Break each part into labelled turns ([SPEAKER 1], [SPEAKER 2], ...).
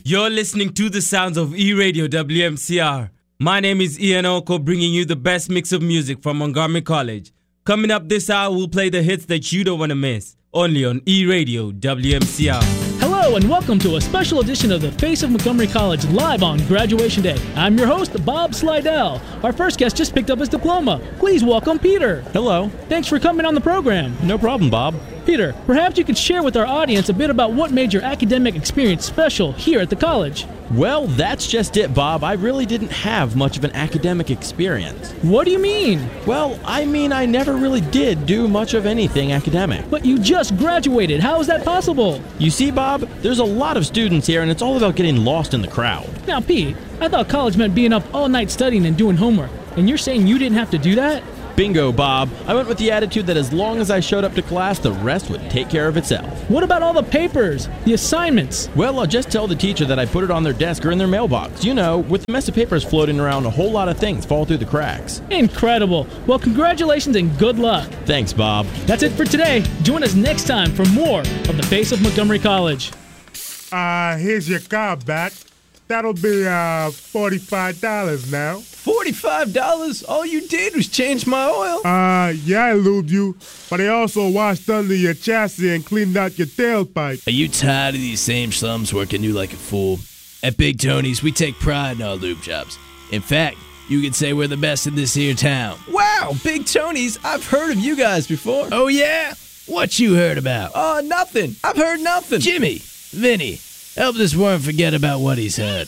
[SPEAKER 1] You're listening to the sounds of E-Radio WMCR. My name is Ian Oko, bringing you the best mix of music from Montgomery College. Coming up this hour, we'll play the hits that you don't want to miss. Only on E-Radio WMCR.
[SPEAKER 2] Hello and welcome to a special edition of The Face of Montgomery College live on Graduation Day. I'm your host, Bob Slidell. Our first guest just picked up his diploma. Please welcome Peter.
[SPEAKER 3] Hello.
[SPEAKER 2] Thanks for coming on the program.
[SPEAKER 3] No problem, Bob.
[SPEAKER 2] Peter, perhaps you could share with our audience a bit about what made your academic experience special here at the college.
[SPEAKER 3] Well, that's just it, Bob. I really didn't have much of an academic experience.
[SPEAKER 2] What do you mean?
[SPEAKER 3] Well, I never really did do much of anything academic.
[SPEAKER 2] But you just graduated. How is that possible?
[SPEAKER 3] You see, Bob, there's a lot of students here, and it's all about getting lost in the crowd.
[SPEAKER 2] Now, Pete, I thought college meant being up all night studying and doing homework. And you're saying you didn't have to do that?
[SPEAKER 3] Bingo, Bob. I went with the attitude that as long as I showed up to class, the rest would take care of itself.
[SPEAKER 2] What about all the papers, the assignments?
[SPEAKER 3] Well, I'll just tell the teacher that I put it on their desk or in their mailbox. You know, with the mess of papers floating around, a whole lot of things fall through the cracks.
[SPEAKER 2] Incredible. Well, congratulations and good luck.
[SPEAKER 3] Thanks, Bob.
[SPEAKER 2] That's it for today. Join us next time for more of The Face of Montgomery College.
[SPEAKER 4] Here's your car back. That'll be $45 now.
[SPEAKER 5] $45? All you did was change my oil?
[SPEAKER 4] Yeah, I lubed you, but I also washed under your chassis and cleaned out your tailpipe.
[SPEAKER 5] Are you tired of these same slums working you like a fool? At Big Tony's, we take pride in our lube jobs. In fact, you could say we're the best in this here town. Wow, Big Tony's, I've heard of you guys before. Oh, yeah? What you heard about? Nothing. I've heard nothing. Jimmy, Vinny, help this worm forget about what he's heard.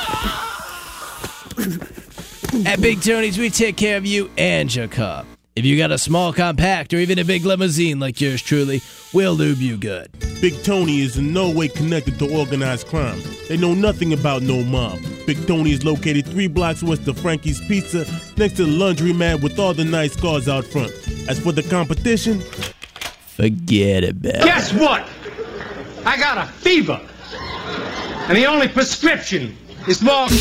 [SPEAKER 5] At Big Tony's, we take care of you and your car. If you got a small compact or even a big limousine like yours truly, we'll lube you good.
[SPEAKER 6] Big Tony is in no way connected to organized crime. They know nothing about no mob. Big Tony is located 3 blocks west of Frankie's Pizza, next to the laundromat with all the nice cars out front. As for the competition,
[SPEAKER 5] forget about it.
[SPEAKER 7] Guess what? I got a fever. And the only prescription is more